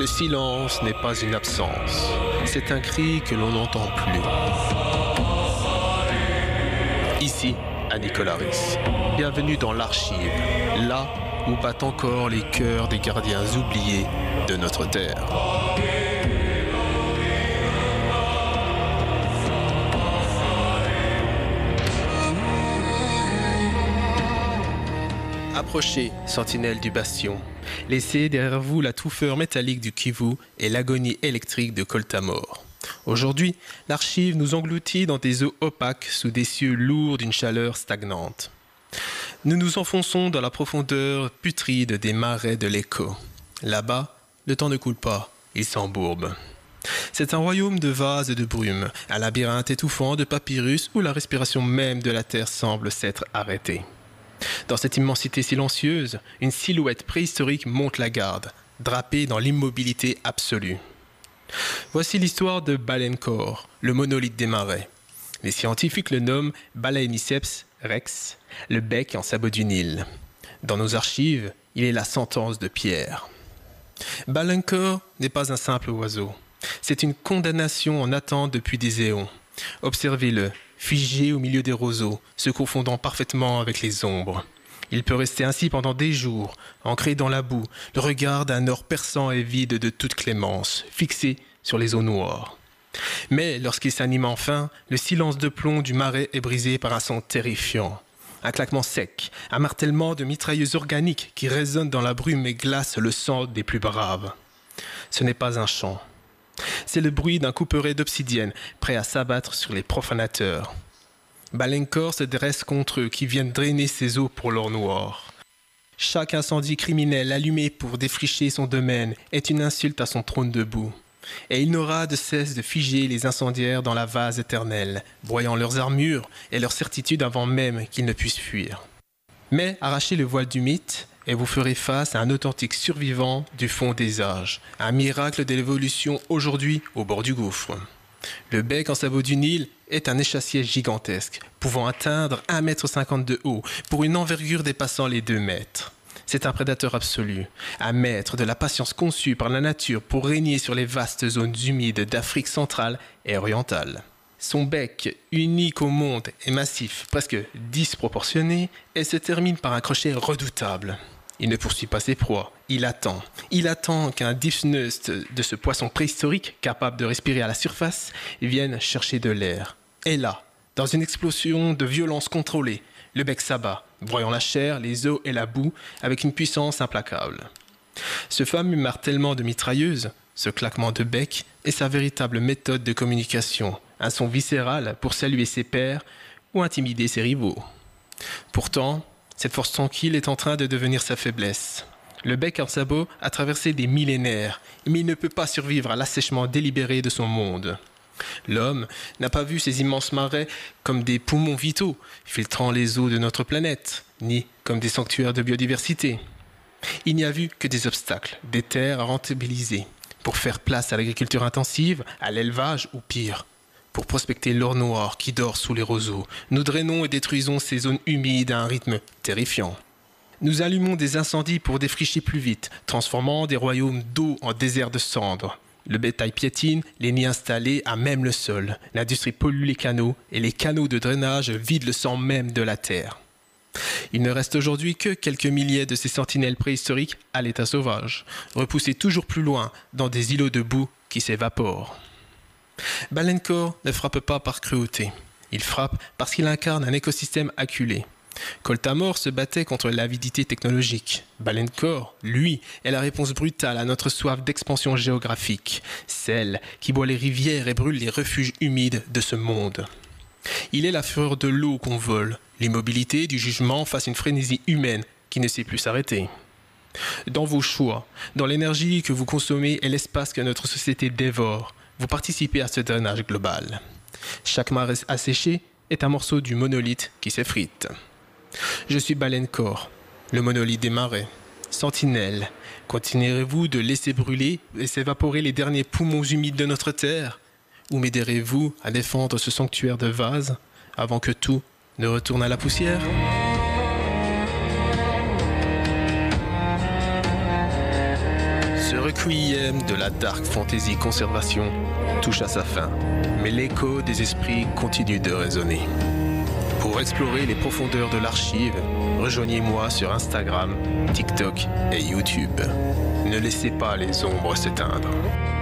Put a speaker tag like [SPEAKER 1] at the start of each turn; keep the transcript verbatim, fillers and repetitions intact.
[SPEAKER 1] silence n'est pas une absence, c'est un cri que l'on n'entend plus. Ici, à Nicolaris, bienvenue dans l'Archive, là où battent encore les cœurs des gardiens oubliés de notre terre. Approchez, sentinelles du bastion. Laissez derrière vous la touffeur métallique du Kivu et l'agonie électrique de Koltamor. Aujourd'hui, l'archive nous engloutit dans des eaux opaques sous des cieux lourds d'une chaleur stagnante. Nous nous enfonçons dans la profondeur putride des marais de l'écho. Là-bas, le temps ne coule pas, il s'embourbe. C'est un royaume de vases et de brumes, un labyrinthe étouffant de papyrus où la respiration même de la terre semble s'être arrêtée. Dans cette immensité silencieuse, une silhouette préhistorique monte la garde, drapée dans l'immobilité absolue. Voici l'histoire de Balenkor, le monolithe des marais. Les scientifiques le nomment Balaeniceps rex, le bec en sabot du Nil. Dans nos archives, il est la sentence de pierre. Balenkor n'est pas un simple oiseau. C'est une condamnation en attente depuis des éons. Observez-le, figé au milieu des roseaux, se confondant parfaitement avec les ombres. Il peut rester ainsi pendant des jours, ancré dans la boue, le regard d'un or perçant et vide de toute clémence, fixé sur les eaux noires. Mais lorsqu'il s'anime enfin, le silence de plomb du marais est brisé par un son terrifiant. Un claquement sec, un martèlement de mitrailleuses organiques qui résonne dans la brume et glace le sang des plus braves. Ce n'est pas un chant. C'est le bruit d'un couperet d'obsidienne, prêt à s'abattre sur les profanateurs. Balenkor se dresse contre eux qui viennent drainer ses eaux pour l'or noir. Chaque incendie criminel allumé pour défricher son domaine est une insulte à son trône debout. Et il n'aura de cesse de figer les incendiaires dans la vase éternelle, broyant leurs armures et leur certitude avant même qu'ils ne puissent fuir. Mais arrachez le voile du mythe, et vous ferez face à un authentique survivant du fond des âges, un miracle de l'évolution aujourd'hui au bord du gouffre. Le bec en sabot du Nil est un échassier gigantesque, pouvant atteindre un mètre cinquante de haut, pour une envergure dépassant les deux mètres. C'est un prédateur absolu, un maître de la patience conçue par la nature pour régner sur les vastes zones humides d'Afrique centrale et orientale. Son bec, unique au monde, est massif, presque disproportionné, et se termine par un crochet redoutable. Il ne poursuit pas ses proies, il attend. Il attend qu'un dyspneust de ce poisson préhistorique, capable de respirer à la surface, vienne chercher de l'air. Et là, dans une explosion de violence contrôlée, le bec s'abat, broyant la chair, les os et la boue avec une puissance implacable. Ce fameux martèlement de mitrailleuse, ce claquement de bec, est sa véritable méthode de communication, un son viscéral pour saluer ses pairs ou intimider ses rivaux. Pourtant, cette force tranquille est en train de devenir sa faiblesse. Le bec en sabot a traversé des millénaires, mais il ne peut pas survivre à l'assèchement délibéré de son monde. L'homme n'a pas vu ces immenses marais comme des poumons vitaux, filtrant les eaux de notre planète, ni comme des sanctuaires de biodiversité. Il n'y a vu que des obstacles, des terres à rentabiliser, pour faire place à l'agriculture intensive, à l'élevage ou pire, pour prospecter l'or noir qui dort sous les roseaux. Nous drainons et détruisons ces zones humides à un rythme terrifiant. Nous allumons des incendies pour défricher plus vite, transformant des royaumes d'eau en déserts de cendres. Le bétail piétine, les nids installés à même le sol. L'industrie pollue les canaux et les canaux de drainage vident le sang même de la terre. Il ne reste aujourd'hui que quelques milliers de ces sentinelles préhistoriques à l'état sauvage, repoussés toujours plus loin dans des îlots de boue qui s'évaporent. Balenkor ne frappe pas par cruauté. Il frappe parce qu'il incarne un écosystème acculé. Koltamor se battait contre l'avidité technologique. Balenkor, lui, est la réponse brutale à notre soif d'expansion géographique, celle qui boit les rivières et brûle les refuges humides de ce monde. Il est la fureur de l'eau qu'on vole, l'immobilité du jugement face à une frénésie humaine qui ne sait plus s'arrêter. Dans vos choix, dans l'énergie que vous consommez et l'espace que notre société dévore, vous participez à ce drainage global. Chaque marais asséché est un morceau du monolithe qui s'effrite. Je suis Balenkor, le monolithe des marais. Sentinelle, continuerez-vous de laisser brûler et s'évaporer les derniers poumons humides de notre terre? Ou m'aiderez-vous à défendre ce sanctuaire de vase avant que tout ne retourne à la poussière? Ce requiem de la dark fantasy conservation touche à sa fin, mais l'écho des esprits continue de résonner. Pour explorer les profondeurs de l'archive, rejoignez-moi sur Instagram, TikTok et YouTube. Ne laissez pas les ombres s'éteindre.